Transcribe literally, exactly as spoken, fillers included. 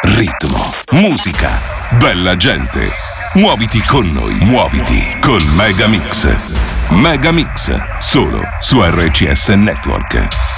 ritmo, musica, bella gente. Muoviti con noi, muoviti con Megamix. Megamix, solo su R C S Network.